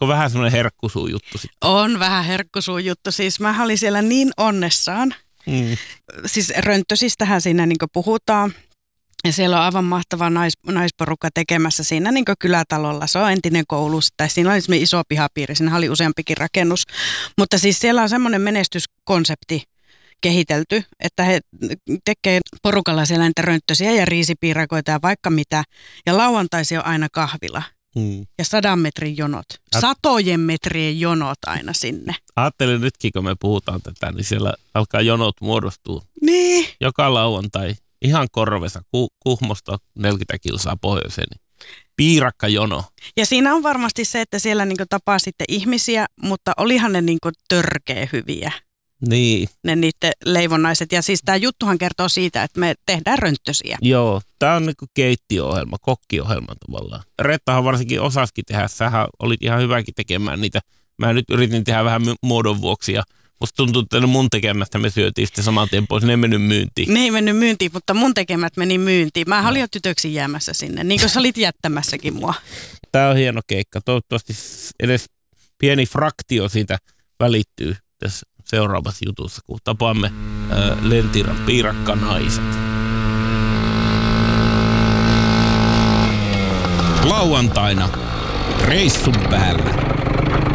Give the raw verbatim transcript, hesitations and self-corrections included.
Olisiko vähän semmoinen herkkusuun juttu sitten? On vähän herkkusuun juttu. Siis mä olin siellä niin onnessaan. Mm. Siis Rönttösistähän siinä niin puhutaan. Ja siellä on aivan mahtava nais, naisporukka tekemässä siinä niin kylätalolla. Se on entinen koulu. Tai siinä oli semmoinen iso pihapiiri. Siinä oli useampikin rakennus. Mutta siis siellä on semmoinen menestyskonsepti kehitelty, että he tekee porukalla siellä niitä rönttösiä ja riisipiirakoita ja vaikka mitä. Ja lauantaisi on aina kahvila. Hmm. Ja sadan metrin jonot. Satojen metrien jonot aina sinne. Ajattelin nytkin, kun me puhutaan tätä, niin siellä alkaa jonot muodostua. Niin. Joka lauantai ihan korvessa ku, Kuhmosta neljäkymmentä kilsaa pohjoiseen. Niin piirakkajono. Ja siinä on varmasti se, että siellä niinku tapaa sitten ihmisiä, mutta olihan ne niinku törkeä hyviä. Niin. Ne niiden leivonnaiset. Ja siis tämä juttuhan kertoo siitä, että me tehdään rönttösiä. Joo, tämä on niinku keittiöohjelma, kokkiohjelma tavallaan. Reettahan varsinkin osaskin tehdä. Sähän olit ihan hyväkin tekemään niitä. Mä nyt yritin tehdä vähän muodon vuoksi ja musta tuntuu, että mun tekemästä me syötiin sitten saman tien pois. Ne ei mennyt myyntiin. Ne ei mennyt myyntiin, mutta mun tekemät meni myyntiin. Mä olin jo tytöksi jäämässä sinne, niin kuin sä olit jättämässäkin mua. Tämä on hieno keikka. Toivottavasti edes pieni fraktio siitä välittyy tässä seuraavassa jutussa, kun tapaamme ää, Lentiran piirakkanaiset. Lauantaina reissun päällä.